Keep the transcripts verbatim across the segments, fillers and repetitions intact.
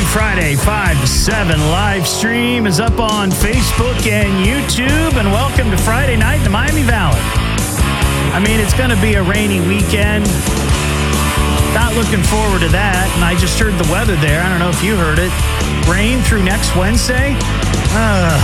Friday, five to seven. Live stream is up on Facebook and YouTube. And welcome to Friday night in the Miami Valley. I mean, it's going to be a rainy weekend. Not looking forward to that. And I just heard the weather there. I don't know if you heard it. Rain through next Wednesday. Uh,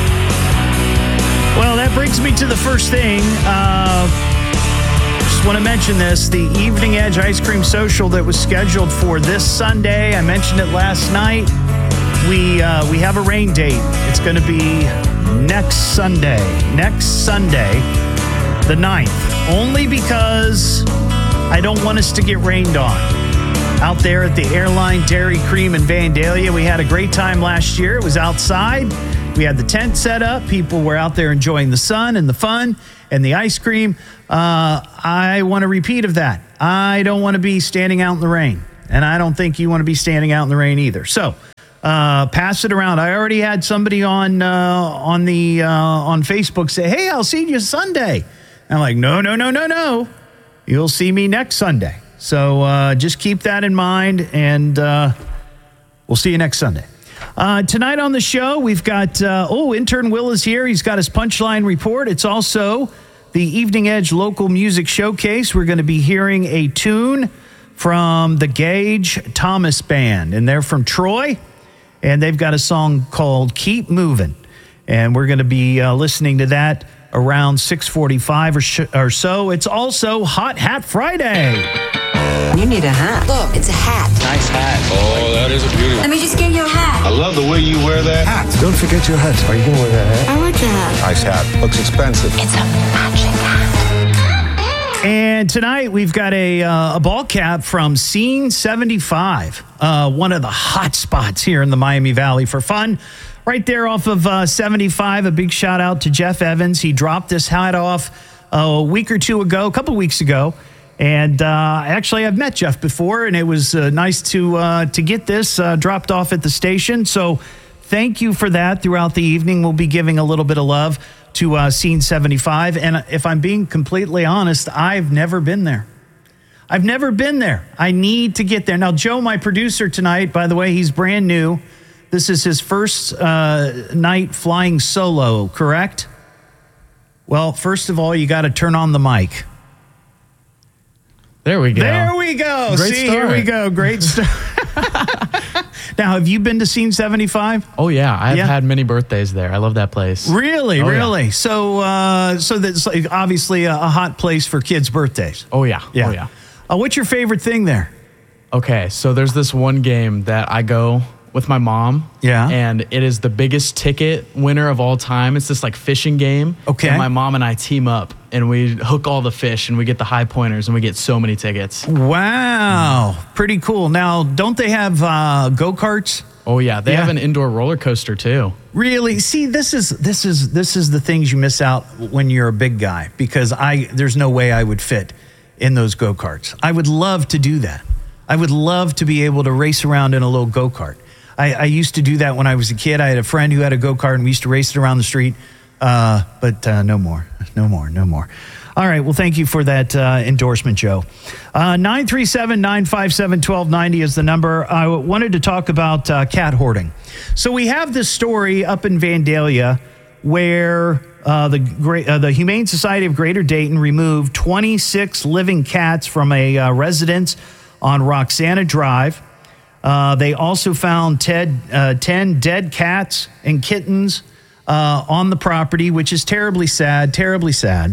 well, that brings me to the first thing. Uh, just want to mention this. The Evening Edge Ice Cream Social that was scheduled for this Sunday. I mentioned it last night. We, uh, we have a rain date. It's going to be next Sunday. Next Sunday, the ninth. Only because I don't want us to get rained on. Out there at the Airline Dairy Cream in Vandalia, we had a great time last year. It was outside. We had the tent set up. People were out there enjoying the sun and the fun and the ice cream. Uh, I want a repeat of that. I don't want to be standing out in the rain. And I don't think you want to be standing out in the rain either. So uh, pass it around. I already had somebody on uh, on the uh, on Facebook say, hey, I'll see you Sunday. And I'm like, no, no, no, no, no. You'll see me next Sunday. So uh, just keep that in mind, and uh, we'll see you next Sunday. Uh, tonight on the show, we've got, uh, oh, intern Will is here. He's got his Punchline Report. It's also the Evening Edge Local Music Showcase. We're going to be hearing a tune from the Gage Thomas Band, and they're from Troy, and they've got a song called Keep Moving, and we're going to be uh, listening to that around six forty-five or, sh- or so. It's also Hot Hat Friday. You need a hat. Look, it's a hat. Nice hat. Oh, that is a beauty. Let me just get you a hat. I love the way you wear that hat. Don't forget your hat. Are you going to wear that hat? I like the hat. Nice hat. Looks expensive. It's a matching hat. And tonight we've got a, uh, a ball cap from Scene seventy-five, uh, one of the hot spots here in the Miami Valley for fun. Right there off of uh, seventy-five, a big shout out to Jeff Evans. He dropped this hat off uh, a week or two ago, a couple weeks ago. And uh, actually, I've met Jeff before, and it was uh, nice to uh, to get this uh, dropped off at the station. So thank you for that. Throughout the evening, we'll be giving a little bit of love to uh, Scene seventy-five. And if I'm being completely honest, I've never been there. I've never been there. I need to get there. Now, Joe, my producer tonight, by the way, he's brand new. This is his first uh, night flying solo, correct? Well, first of all, you got to turn on the mic. There we go. There we go. Great See, start. Here we go. Great start. Now, have you been to Scene seventy-five? Oh, yeah. I've Yeah. had many birthdays there. I love that place. Really, Oh, yeah. really. So, uh, so that's like obviously a, a hot place for kids' birthdays. Oh, yeah. Yeah. Oh, yeah. Uh, what's your favorite thing there? Okay, so there's this one game that I go with my mom. Yeah. And it is the biggest ticket winner of all time. It's this like fishing game. Okay. And my mom and I team up and we hook all the fish and we get the high pointers and we get so many tickets. Wow. Pretty cool. Now, don't they have uh, go-karts? Oh yeah, they Yeah. have an indoor roller coaster too. Really? See, this is this is this is the things you miss out when you're a big guy, because I there's no way I would fit in those go-karts. I would love to do that. I would love to be able to race around in a little go-kart. I, I used to do that when I was a kid. I had a friend who had a go-kart, and we used to race it around the street. Uh, but uh, no more, no more, no more. All right. Well, thank you for that uh, endorsement, Joe. Uh, nine three seven, nine five seven, one two nine zero is the number. I wanted to talk about uh, cat hoarding. So we have this story up in Vandalia where uh, the great, uh, the Humane Society of Greater Dayton removed twenty-six living cats from a uh, residence on Roxana Drive. Uh, they also found Ted, uh, ten dead cats and kittens uh, on the property, which is terribly sad, terribly sad.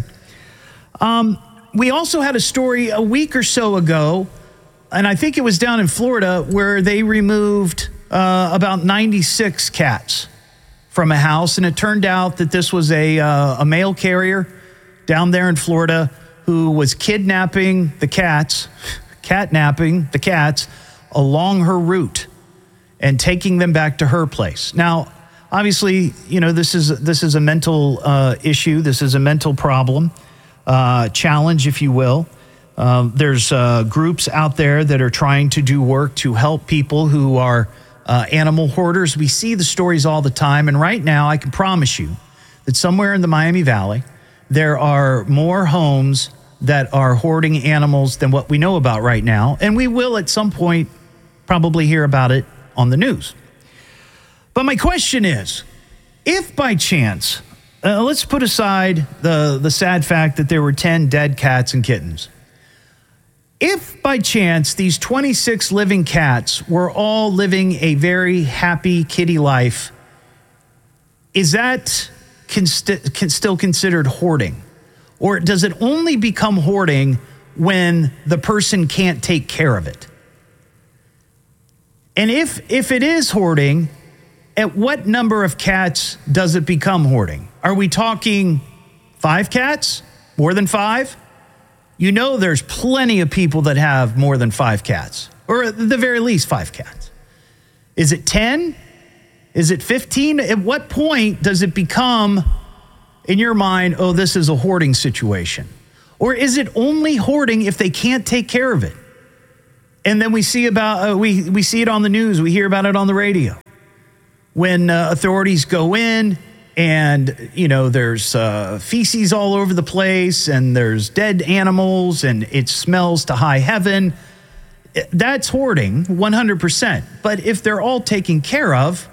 Um, we also had a story a week or so ago, and I think it was down in Florida, where they removed uh, about ninety-six cats from a house, and it turned out that this was a, uh, a mail carrier down there in Florida who was kidnapping the cats, catnapping the cats, along her route and taking them back to her place. Now, obviously, you know, this is this is a mental uh, issue. This is a mental problem, uh, challenge, if you will. Um, there's uh, groups out there that are trying to do work to help people who are uh, animal hoarders. We see the stories all the time. And right now, I can promise you that somewhere in the Miami Valley, there are more homes that are hoarding animals than what we know about right now. And we will at some point probably hear about it on the news. But my question is, if by chance, uh, let's put aside the, the sad fact that there were ten dead cats and kittens. If by chance these twenty-six living cats were all living a very happy kitty life, is that const- can still considered hoarding? Or does it only become hoarding when the person can't take care of it? And if if it is hoarding, at what number of cats does it become hoarding? Are we talking five cats? More than five? You know there's plenty of people that have more than five cats, or at the very least five cats. Is it ten? Is it fifteen? At what point does it become, in your mind, oh, this is a hoarding situation? Or is it only hoarding if they can't take care of it? And then we see about uh, we we see it on the news, we hear about it on the radio. When uh, authorities go in and, you know, there's uh, feces all over the place and there's dead animals and it smells to high heaven, that's hoarding one hundred percent. But if they're all taken care of,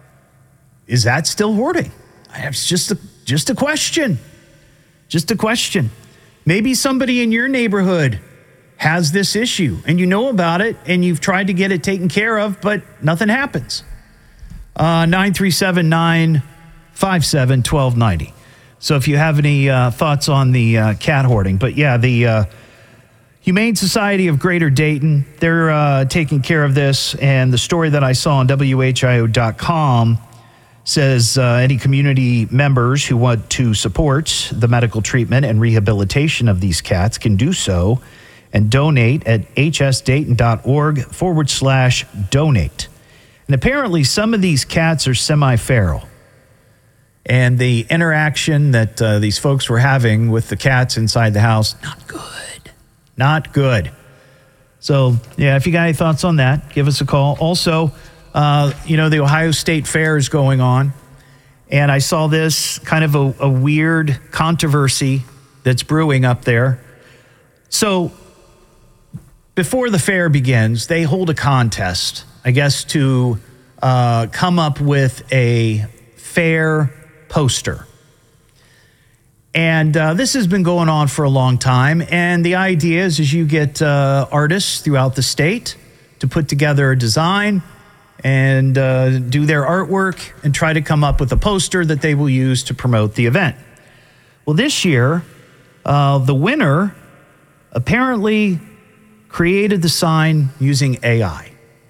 is that still hoarding? It's just a, just a question. Just a question. Maybe somebody in your neighborhood has this issue and you know about it and you've tried to get it taken care of, but nothing happens. Uh, nine three seven, nine five seven, one two nine zero. So if you have any uh, thoughts on the uh, cat hoarding. But yeah, the uh, Humane Society of Greater Dayton, they're uh, taking care of this. And the story that I saw on W H I O dot com says uh, any community members who want to support the medical treatment and rehabilitation of these cats can do so and donate at hsdayton.org forward slash donate. And apparently some of these cats are semi-feral. And the interaction that uh, these folks were having with the cats inside the house, not good. Not good. So, yeah, if you got any thoughts on that, give us a call. Also, uh, you know, the Ohio State Fair is going on. And I saw this kind of a, a weird controversy that's brewing up there. So, before the fair begins, they hold a contest, I guess, to uh, come up with a fair poster. And uh, this has been going on for a long time. And the idea is, is you get uh, artists throughout the state to put together a design and uh, do their artwork and try to come up with a poster that they will use to promote the event. Well, this year, uh, the winner apparently created the sign using A I.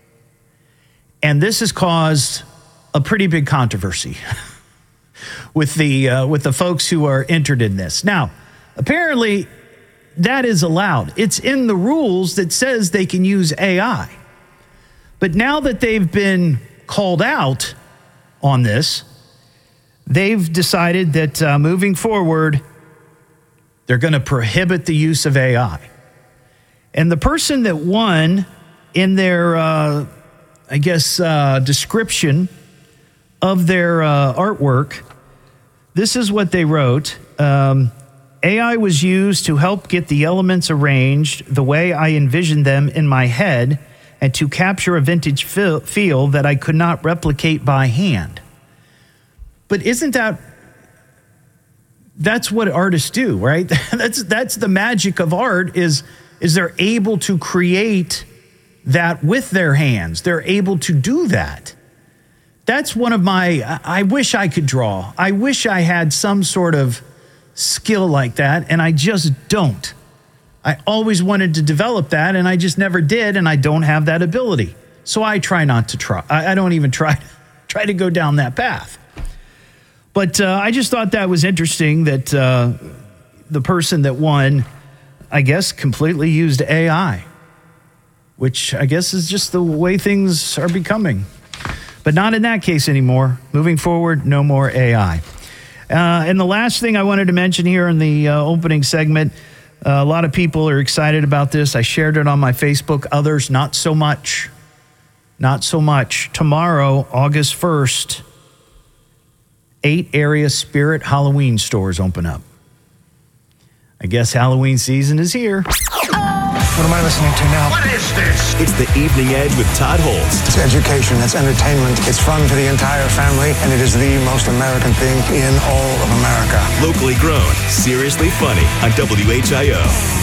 And this has caused a pretty big controversy with the uh, with the folks who are entered in this. Now, apparently that is allowed. It's in the rules that says they can use A I. But now that they've been called out on this, they've decided that uh, moving forward, they're going to prohibit the use of A I. And the person that won in their, uh, I guess, uh, description of their uh, artwork, this is what they wrote. Um, A I was used to help get the elements arranged the way I envisioned them in my head and to capture a vintage feel, feel that I could not replicate by hand. But isn't that, that's what artists do, right? that's that's the magic of art is, is they're able to create that with their hands. They're able to do that. That's one of my, I wish I could draw. I wish I had some sort of skill like that, and I just don't. I always wanted to develop that, and I just never did, and I don't have that ability. So I try not to try. I, I don't even try, try to go down that path. But uh, I just thought that was interesting that uh, the person that won, I guess, completely used A I, which I guess is just the way things are becoming. But not in that case anymore. Moving forward, no more A I. Uh, and the last thing I wanted to mention here in the uh, opening segment, uh, a lot of people are excited about this. I shared it on my Facebook. Others, not so much. Not so much. Tomorrow, August first, eight area Spirit Halloween stores open up. I guess Halloween season is here. What am I listening to now? What is this? It's The Evening Edge with Todd Holst. It's education, it's entertainment, it's fun for the entire family, and it is the most American thing in all of America. Locally grown, seriously funny on W H I O.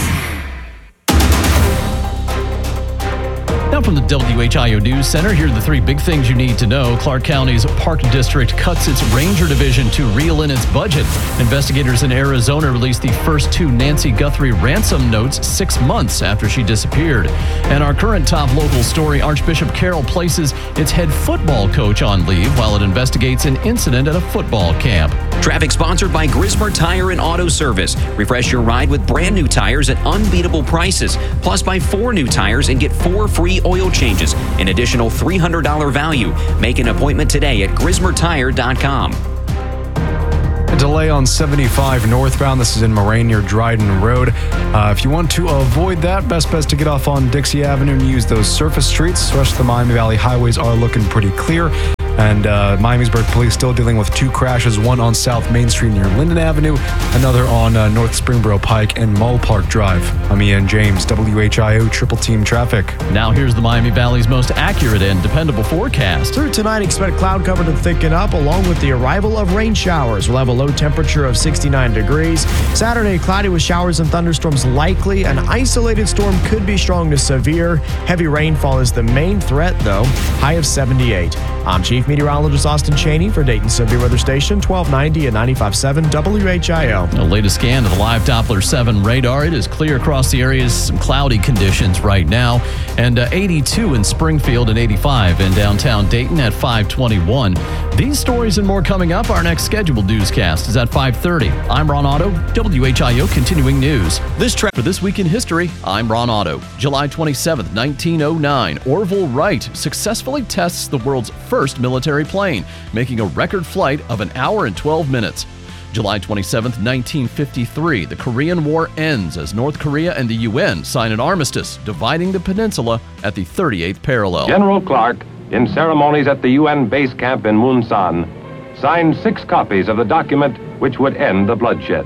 Now from the W H I O News Center, here are the three big things you need to know. Clark County's Park District cuts its Ranger Division to reel in its budget. Investigators in Arizona released the first two Nancy Guthrie ransom notes six months after she disappeared. And our current top local story, Archbishop Carroll places its head football coach on leave while it investigates an incident at a football camp. Traffic sponsored by Grismer Tire and Auto Service. Refresh your ride with brand new tires at unbeatable prices. Plus, buy four new tires and get four free oil changes, an additional three hundred dollars value. Make an appointment today at grismer tire dot com. A delay on seventy-five northbound. This is in Moraine near Dryden Road. Uh, if you want to avoid that, best bet to get off on Dixie Avenue and use those surface streets. The rest of the Miami Valley highways are looking pretty clear. And uh, Miamisburg police still dealing with two crashes, one on South Main Street near Linden Avenue, another on uh, North Springboro Pike and Mall Park Drive. I'm Ian James, W H I O Triple Team Traffic. Now here's the Miami Valley's most accurate and dependable forecast. Through tonight, expect cloud cover to thicken up along with the arrival of rain showers. We'll have a low temperature of sixty-nine degrees. Saturday, cloudy with showers and thunderstorms likely. An isolated storm could be strong to severe. Heavy rainfall is the main threat, though. High of seventy-eight. I'm Chief Meteorologist Austin Cheney for Dayton Severe Weather Station, twelve ninety and ninety-five point seven W H I O. The latest scan of the live Doppler seven radar. It is clear across the areas. Some cloudy conditions right now. And uh, eighty-two in Springfield and eighty-five in downtown Dayton at five twenty-one. These stories and more coming up. Our next scheduled newscast is at five thirty. I'm Ron Otto, W H I O Continuing News. This track for This Week in History, I'm Ron Otto. July twenty-seventh, nineteen oh nine, Orville Wright successfully tests the world's first military plane, making a record flight of an hour and twelve minutes. July twenty-seventh, nineteen fifty-three, the Korean War ends as North Korea and the U N sign an armistice, dividing the peninsula at the thirty-eighth parallel. General Clark, in ceremonies at the U N base camp in Munsan, signed six copies of the document which would end the bloodshed.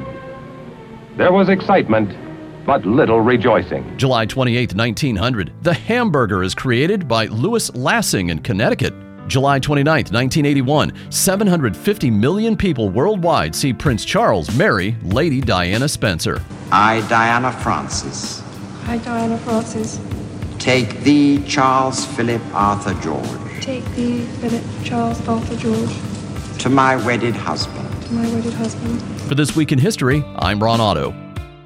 There was excitement, but little rejoicing. July twenty-eighth, nineteen hundred, the hamburger is created by Louis Lassing in Connecticut. July twenty-ninth, nineteen eighty-one, seven hundred fifty million people worldwide see Prince Charles marry Lady Diana Spencer. I, Diana Francis. I, Diana Francis. Take thee, Charles Philip Arthur George. Take thee, Philip Charles Arthur George. To my wedded husband. To my wedded husband. For This Week in History, I'm Ron Otto.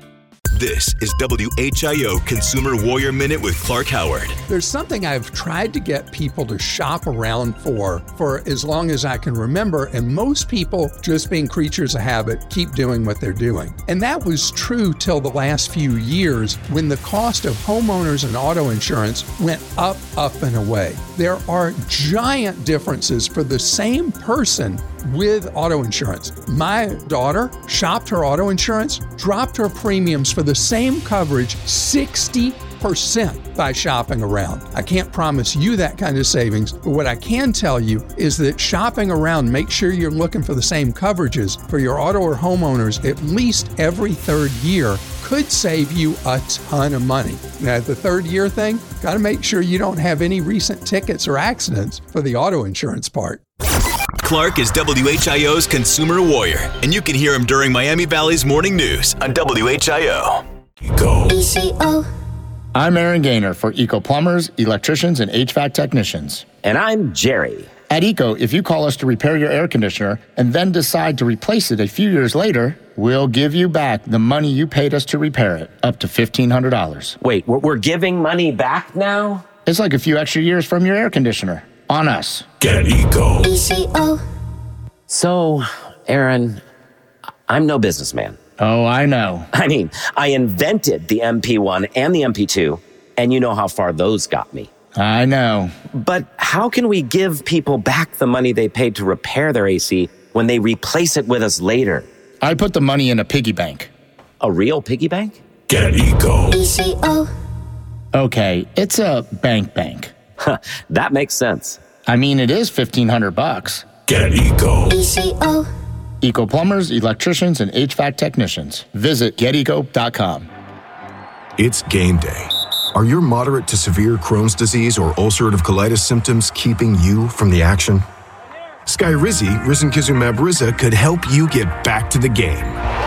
This is W H I O Consumer Warrior Minute with Clark Howard. There's something I've tried to get people to shop around for for as long as I can remember, and most people, just being creatures of habit, keep doing what they're doing. And that was true till the last few years when the cost of homeowners and auto insurance went up, up, and away. There are giant differences for the same person with auto insurance. My daughter shopped her auto insurance, dropped her premiums for the same coverage sixty percent by shopping around. I can't promise you that kind of savings, but what I can tell you is that shopping around, make sure you're looking for the same coverages for your auto or homeowners at least every third year could save you a ton of money. Now, the third year thing, got to make sure you don't have any recent tickets or accidents for the auto insurance part. Clark is W H I O's Consumer Warrior, and you can hear him during Miami Valley's Morning News on W H I O. Go. E C O. I'm Aaron Gaynor for Eco Plumbers, Electricians, and H V A C Technicians. And I'm Jerry. At Eco, if you call us to repair your air conditioner and then decide to replace it a few years later, we'll give you back the money you paid us to repair it, up to fifteen hundred dollars. Wait, we're giving money back now? It's like a few extra years from your air conditioner. On us. Get Eco. E C O. So, Aaron, I'm no businessman. Oh, I know. I mean, I invented the M P one and the M P two, and you know how far those got me. I know. But how can we give people back the money they paid to repair their A C when they replace it with us later? I put the money in a piggy bank. A real piggy bank? Get Eco. E C O. Okay, it's a bank bank. That makes sense. I mean, it is fifteen hundred bucks. Get Eco. E C O. Eco Plumbers, Electricians, and H V A C Technicians. Visit get eco dot com. It's game day. Are your moderate to severe Crohn's disease or ulcerative colitis symptoms keeping you from the action? Skyrizi, risankizumab Riza, could help you get back to the game.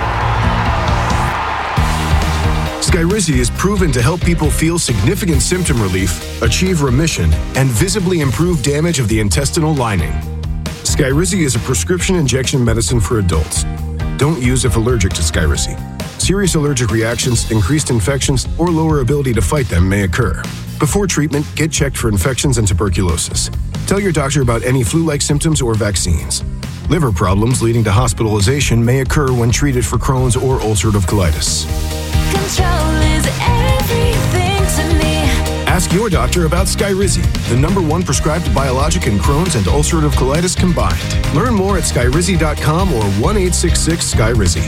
Skyrizi is proven to help people feel significant symptom relief, achieve remission, and visibly improve damage of the intestinal lining. Skyrizi is a prescription injection medicine for adults. Don't use if allergic to Skyrizi. Serious allergic reactions, increased infections, or lower ability to fight them may occur. Before treatment, get checked for infections and tuberculosis. Tell your doctor about any flu-like symptoms or vaccines. Liver problems leading to hospitalization may occur when treated for Crohn's or ulcerative colitis. Control is everything to me. Ask your doctor about Skyrizi, the number one prescribed biologic in Crohn's and ulcerative colitis combined. Learn more at skyrizi dot com or one eight six six Skyrizi.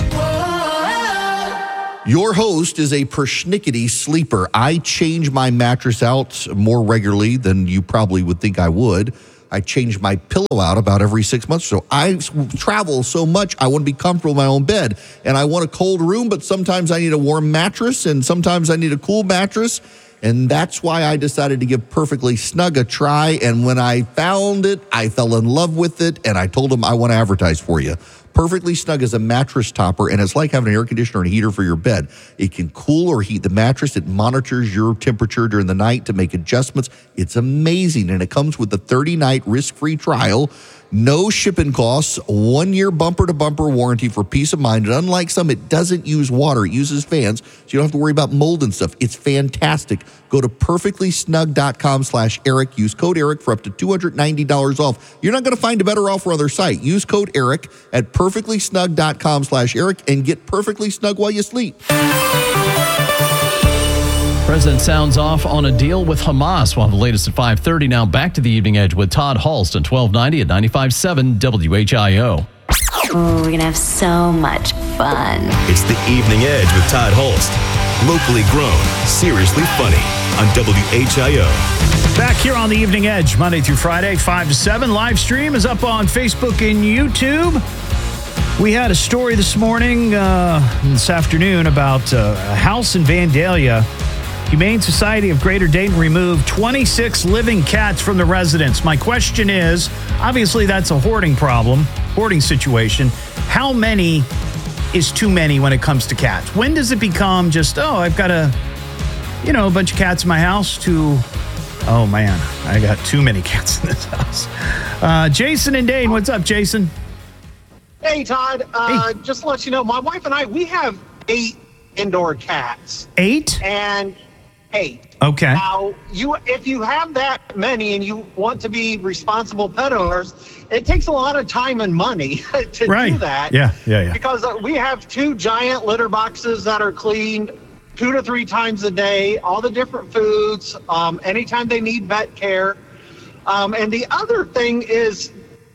Your host is a persnickety sleeper. I change my mattress out more regularly than you probably would think I would. I change my pillow out about every six months or so. I travel so much, I want to be comfortable in my own bed. And I want a cold room, but sometimes I need a warm mattress, and sometimes I need a cool mattress. And that's why I decided to give Perfectly Snug a try. And when I found it, I fell in love with it, and I told them I want to advertise for you. Perfectly Snug is a mattress topper, and it's like having an air conditioner and a heater for your bed. It can cool or heat the mattress. It monitors your temperature during the night to make adjustments. It's amazing, and it comes with a thirty-night risk-free trial, no shipping costs, one-year bumper-to-bumper warranty for peace of mind. And unlike some, it doesn't use water. It uses fans, so you don't have to worry about mold and stuff. It's fantastic. Go to perfectly snug dot com slash Eric. Use code Eric for up to two hundred ninety dollars off. You're not going to find a better offer on their site. Use code Eric at perfectly snug dot com slash Eric and get perfectly snug while you sleep. President sounds off on a deal with Hamas. We'll have the latest at five thirty. Now back to the Evening Edge with Todd Hulst on twelve ninety at ninety-five point seven W H I O. Oh, we're going to have so much fun. It's the Evening Edge with Todd Hulst. Locally grown, seriously funny on W H I O. Back here on the Evening Edge, Monday through Friday, five to seven. Live stream is up on Facebook and YouTube. We had a story this morning, uh, this afternoon, about uh, a house in Vandalia. Humane Society of Greater Dayton removed twenty-six living cats from the residence. My question is, obviously that's a hoarding problem, hoarding situation. How many is too many when it comes to cats? When does it become just, oh, I've got a, you know, a bunch of cats in my house to, oh man, I got too many cats in this house. Uh, Jason and Dane, what's up, Jason? Hey, Todd. Uh, hey. Just to let you know, my wife and I, we have eight indoor cats. Eight? And eight. Okay. Now, you if you have that many and you want to be responsible pet owners, it takes a lot of time and money to right. do that. Yeah, yeah, yeah. Because uh, we have two giant litter boxes that are cleaned two to three times a day, all the different foods, um, anytime they need vet care. Um, and the other thing is,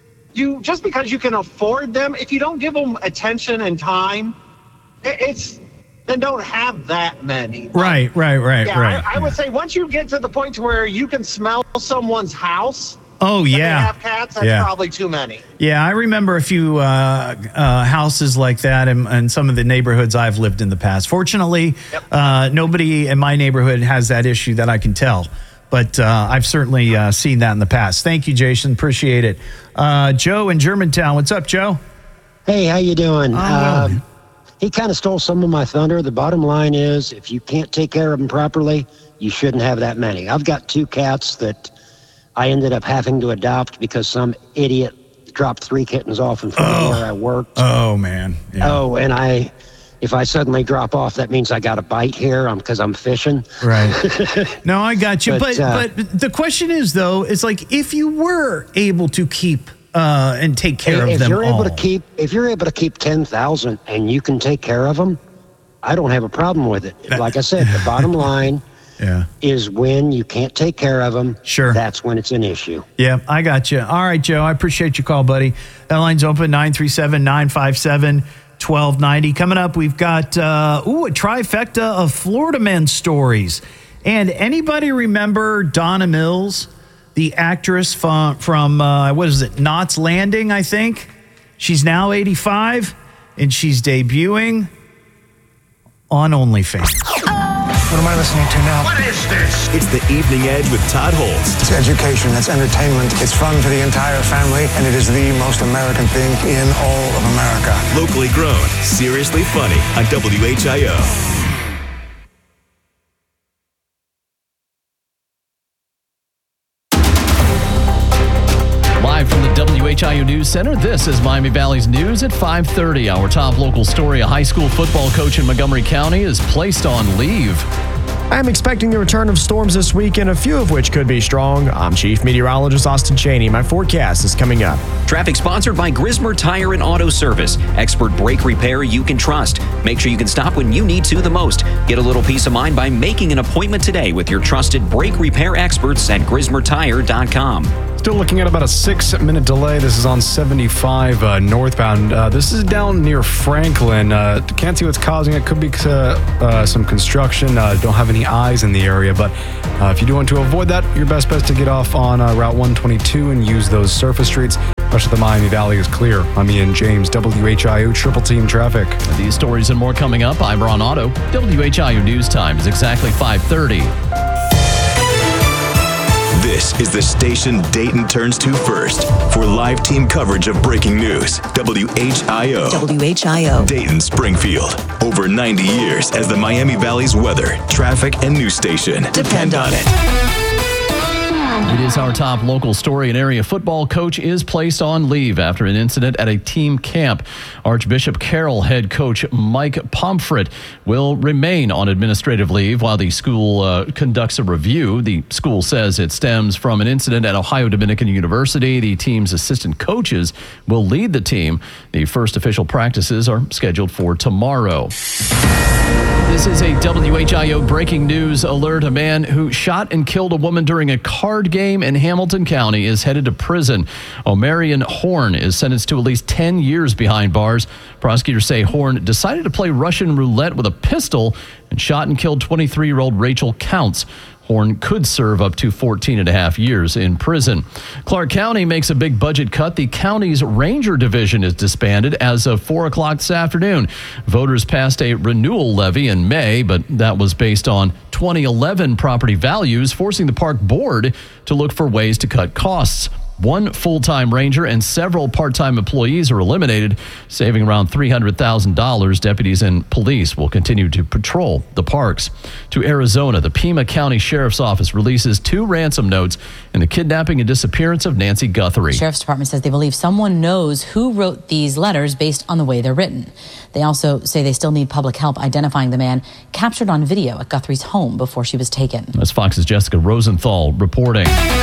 you just because you can afford them, if you don't give them attention and time, it, it's then don't have that many. Right, right, right, yeah, right. I, I would say once you get to the point to where you can smell someone's house. Oh yeah, they have cats. That's yeah. probably too many. Yeah, I remember a few uh, uh, houses like that in, in some of the neighborhoods I've lived in the past. Fortunately, yep. uh, nobody in my neighborhood has that issue that I can tell. But uh, I've certainly uh, seen that in the past. Thank you, Jason. Appreciate it. Uh, Joe in Germantown. What's up, Joe? Hey, how you doing? Oh, um, he kind of stole some of my thunder. The bottom line is, if you can't take care of them properly, you shouldn't have that many. I've got two cats that I ended up having to adopt because some idiot dropped three kittens off in front oh. of where I worked. Oh, man. Yeah. Oh, and I... If I suddenly drop off, that means I got a bite here because I'm fishing. Right. No, I got you. But, But uh, but the question is, though, is like if you were able to keep uh, and take care if of them you're all. able to keep, if you're able to keep ten thousand and you can take care of them, I don't have a problem with it. Like I said, the bottom line yeah. is when you can't take care of them, sure. that's when it's an issue. Yeah, I got you. All right, Joe, I appreciate your call, buddy. That line's open, nine three seven, nine five seven, twelve ninety. Coming up, we've got uh, ooh, a trifecta of Florida men stories. And anybody remember Donna Mills, the actress from, from uh, what is it, Knots Landing, I think? She's now eighty-five, and she's debuting on OnlyFans. What am I listening to now? What is this? It's the Evening Edge with Todd Holst. It's education, it's entertainment, it's fun for the entire family, and it is the most American thing in all of America. Locally grown, seriously funny on W H I O. From the W H I O News Center, this is Miami Valley's News at five thirty. Our top local story, a high school football coach in Montgomery County is placed on leave. I'm expecting the return of storms this weekend, a few of which could be strong. I'm Chief Meteorologist Austin Cheney. My forecast is coming up. Traffic sponsored by Grismer Tire and Auto Service. Expert brake repair you can trust. Make sure you can stop when you need to the most. Get a little peace of mind by making an appointment today with your trusted brake repair experts at grismer tire dot com. Still looking at about a six-minute delay. This is on seventy-five uh, northbound. Uh, this is down near Franklin. Uh, can't see what's causing it. Could be uh, uh, some construction. Uh, don't have any eyes in the area, but uh, if you do want to avoid that, your best bet is to get off on uh, Route one twenty-two and use those surface streets. The rest of the Miami Valley is clear. I'm Ian James, W H I O Triple Team Traffic. These stories and more coming up. I'm Ron Otto. W H I O News Time is exactly five thirty. This is the station Dayton turns to first for live team coverage of breaking news. W H I O. W H I O. Dayton, Springfield. Over ninety years as the Miami Valley's weather, traffic, and news station. Depend on it. It is our top local story. An area football coach is placed on leave after an incident at a team camp. Archbishop Carroll head coach Mike Pomfret will remain on administrative leave while the school uh, conducts a review. The school says it stems from an incident at Ohio Dominican University. The team's assistant coaches will lead the team. The first official practices are scheduled for tomorrow. This is a W H I O breaking news alert. A man who shot and killed a woman during a card game in Hamilton County is headed to prison. Omarion Horn is sentenced to at least ten years behind bars. Prosecutors say Horn decided to play Russian roulette with a pistol and shot and killed twenty-three-year-old Rachel Counts. Horn could serve up to fourteen and a half years in prison. Clark County makes a big budget cut. The county's Ranger Division is disbanded as of four o'clock this afternoon. Voters passed a renewal levy in May, but that was based on twenty eleven property values, forcing the park board to look for ways to cut costs. One full-time ranger and several part-time employees are eliminated, saving around three hundred thousand dollars. Deputies and police will continue to patrol the parks. To Arizona, the Pima County Sheriff's Office releases two ransom notes in the kidnapping and disappearance of Nancy Guthrie. The Sheriff's Department says they believe someone knows who wrote these letters based on the way they're written. They also say they still need public help identifying the man captured on video at Guthrie's home before she was taken. That's Fox's Jessica Rosenthal reporting.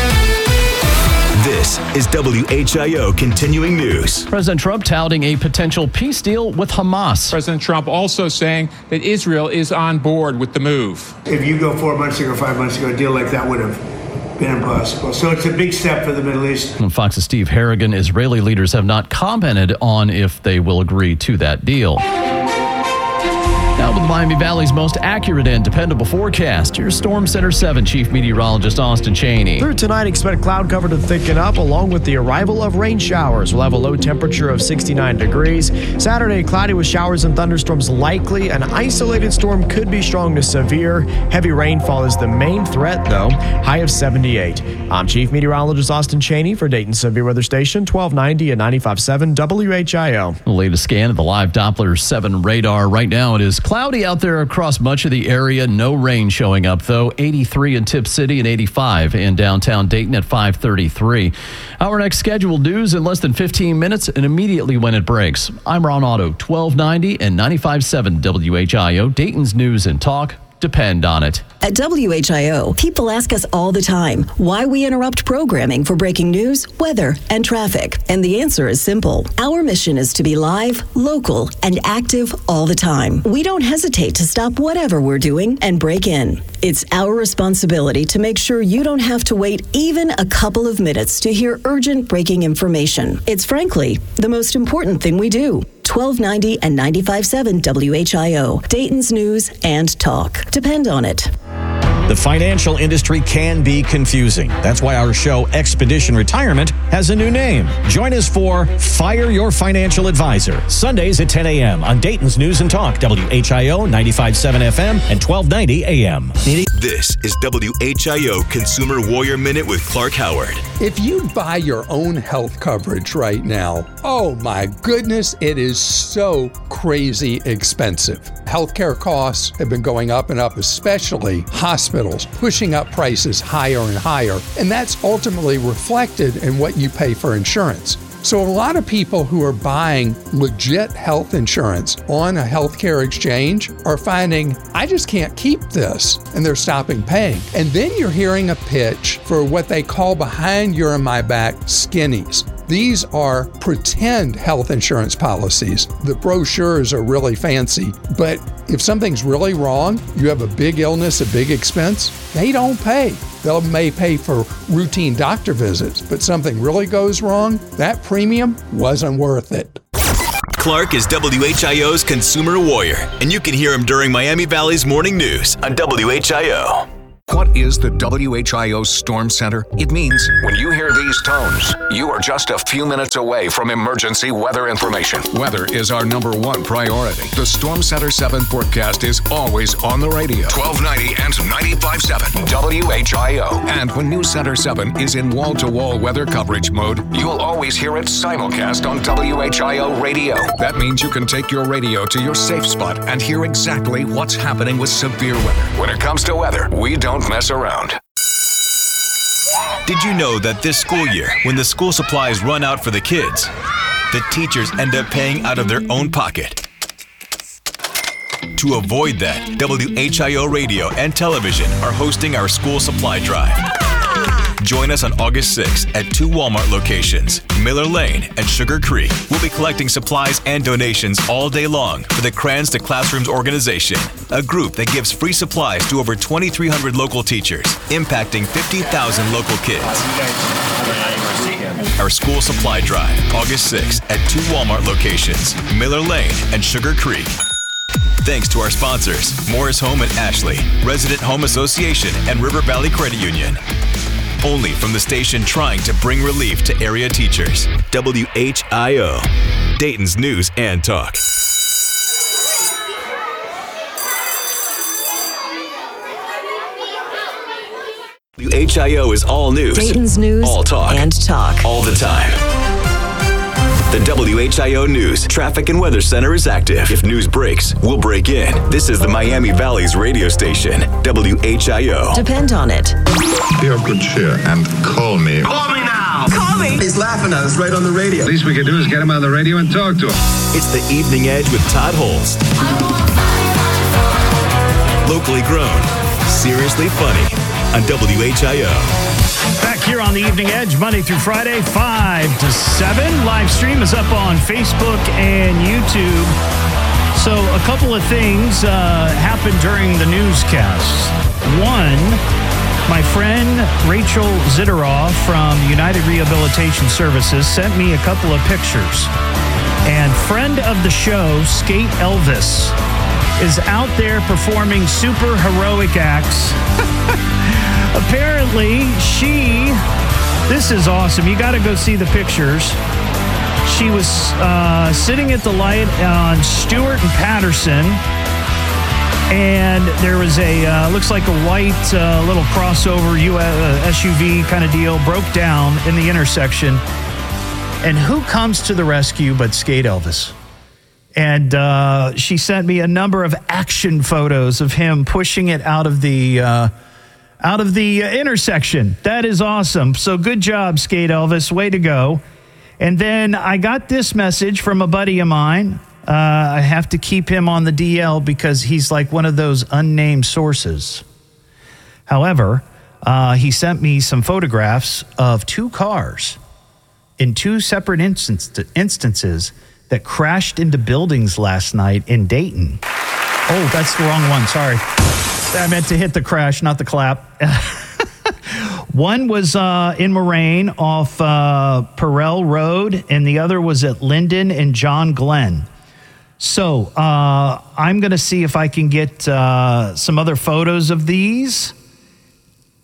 This is W H I O Continuing News. President Trump touting a potential peace deal with Hamas. President Trump also saying that Israel is on board with the move. If you go four months ago, five months ago, a deal like that would have been impossible. So it's a big step for the Middle East. And Fox's Steve Harrigan. Israeli leaders have not commented on if they will agree to that deal. Now with Miami Valley's most accurate and dependable forecast, your Storm Center seven Chief Meteorologist Austin Cheney. Through tonight, expect cloud cover to thicken up along with the arrival of rain showers. We'll have a low temperature of sixty-nine degrees. Saturday, cloudy with showers and thunderstorms likely. An isolated storm could be strong to severe. Heavy rainfall is the main threat, though. High of seventy-eight. I'm Chief Meteorologist Austin Cheney for Dayton Severe Weather Station, twelve ninety and ninety-five point seven W H I O. The latest scan of the live Doppler seven radar. Right now, it is cloudy out there across much of the area. No rain showing up, though. eighty-three in Tip City and eighty-five in downtown Dayton at five thirty-three. Our next scheduled news in less than fifteen minutes and immediately when it breaks. I'm Ron Otto, twelve ninety and ninety-five point seven W H I O. Dayton's News and Talk. Depend on it. At W H I O, people ask us all the time why we interrupt programming for breaking news, weather, and traffic. And the answer is simple. Our mission is to be live, local, and active all the time. We don't hesitate to stop whatever we're doing and break in. It's our responsibility to make sure you don't have to wait even a couple of minutes to hear urgent breaking information. It's frankly the most important thing we do. twelve ninety and ninety-five point seven W H I O, Dayton's News and Talk. Depend on it. The financial industry can be confusing. That's why our show, Expedition Retirement, has a new name. Join us for Fire Your Financial Advisor, Sundays at ten a.m. on Dayton's News and Talk, W H I O ninety-five point seven F M and twelve ninety A M. This is W H I O Consumer Warrior Minute with Clark Howard. If you buy your own health coverage right now, oh my goodness, it is so crazy expensive. Healthcare costs have been going up and up, especially hospitals, pushing up prices higher and higher, and that's ultimately reflected in what you pay for insurance. So a lot of people who are buying legit health insurance on a healthcare exchange are finding, I just can't keep this, and they're stopping paying. And then you're hearing a pitch for what they call behind your and my back skinnies. These are pretend health insurance policies. The brochures are really fancy, but if something's really wrong, you have a big illness, a big expense, they don't pay. They may pay for routine doctor visits, but something really goes wrong, that premium wasn't worth it. Clark is W H I O's Consumer Warrior, and you can hear him during Miami Valley's Morning News on W H I O. What is the W H I O Storm Center? It means when you hear these tones, you are just a few minutes away from emergency weather information. Weather is our number one priority. The Storm Center seven forecast is always on the radio. twelve ninety and ninety-five point seven W H I O. And when News Center seven is in wall-to-wall weather coverage mode, you'll always hear it simulcast on W H I O radio. That means you can take your radio to your safe spot and hear exactly what's happening with severe weather. When it comes to weather, we don't mess around. Did you know that this school year, when the school supplies run out for the kids, the teachers end up paying out of their own pocket? To avoid that, W H I O Radio and Television are hosting our school supply drive. Join us on August sixth at two Walmart locations, Miller Lane and Sugar Creek. We'll be collecting supplies and donations all day long for the Crayons to Classrooms organization, a group that gives free supplies to over twenty-three hundred local teachers, impacting fifty thousand local kids. Our school supply drive, August sixth at two Walmart locations, Miller Lane and Sugar Creek. Thanks to our sponsors, Morris Home and Ashley, Resident Home Association, and River Valley Credit Union. Only from the station trying to bring relief to area teachers. W H I O, Dayton's News and Talk. W H I O is all news, Dayton's News all talk, and talk. all the time. The W H I O News Traffic and Weather Center is active. If news breaks, we'll break in. This is the Miami Valley's radio station, W H I O. Depend on it. Be of good cheer and call me. Call me now! Call me! He's laughing at us right on the radio. Least we can do is get him on the radio and talk to him. It's the Evening Edge with Todd Holst. Locally grown, seriously funny on W H I O. Back here on the Evening Edge, Monday through Friday, five to seven. Live stream is up on Facebook and YouTube. So a couple of things uh, happened during the newscasts. One, my friend Rachel Ziteroff from United Rehabilitation Services sent me a couple of pictures. And friend of the show, Skate Elvis, is out there performing super heroic acts. Apparently, she, this is awesome. You got to go see the pictures. She was uh, sitting at the light on Stewart and Patterson, and there was a, uh, looks like a white uh, little crossover U- uh, S U V kind of deal, broke down in the intersection. And who comes to the rescue but Skate Elvis? And uh, she sent me a number of action photos of him pushing it out of the uh, out of the uh, intersection. That is awesome. So good job, Skate Elvis. Way to go. And then I got this message from a buddy of mine. Uh, I have to keep him on the D L because he's like one of those unnamed sources. However, uh, he sent me some photographs of two cars in two separate instance- instances that crashed into buildings last night in Dayton. Oh, that's the wrong one. Sorry. I meant to hit the crash, not the clap. One was uh, in Moraine off uh, Perel Road, and the other was at Linden and John Glenn. So uh, I'm going to see if I can get uh, some other photos of these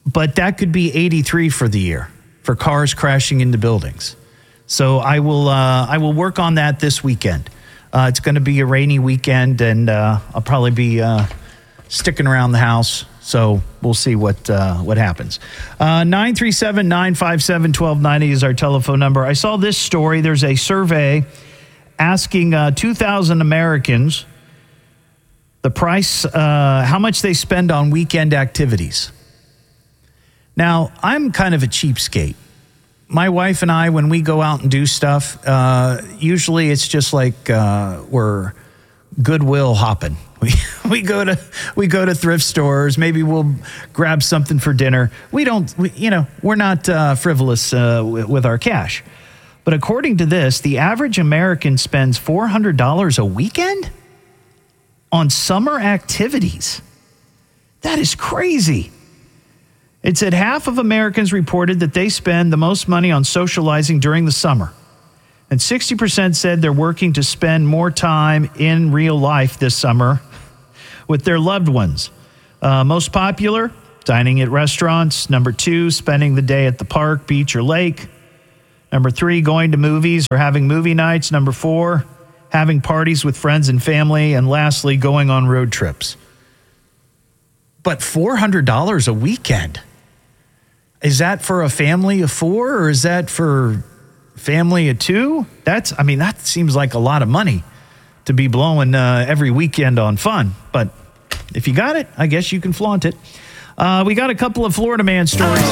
but that could be eighty-three for the year for cars crashing into buildings. So I will uh, I will work on that this weekend. Uh, it's going to be a rainy weekend, and uh, I'll probably be uh, sticking around the house. So we'll see what uh, what happens. Uh, nine three seven, nine five seven, one two nine zero is our telephone number. I saw this story. There's a survey asking uh, two thousand Americans the price, uh, how much they spend on weekend activities. Now, I'm kind of a cheapskate. My wife and I, when we go out and do stuff, uh, usually it's just like uh, we're Goodwill hopping. We we go to we go to thrift stores. Maybe we'll grab something for dinner. We don't, we, you know, we're not uh, frivolous uh, w- with our cash. But according to this, the average American spends four hundred dollars a weekend on summer activities. That is crazy. It said half of Americans reported that they spend the most money on socializing during the summer. And sixty percent said they're working to spend more time in real life this summer with their loved ones. Uh, most popular, dining at restaurants. Number two, spending the day at the park, beach, or lake. Number three, going to movies or having movie nights. Number four, having parties with friends and family. And lastly, going on road trips. But four hundred dollars a weekend. Is that for a family of four, or is that for family of two? That's, I mean, that seems like a lot of money to be blowing uh, every weekend on fun. But if you got it, I guess you can flaunt it. Uh, we got a couple of Florida man stories.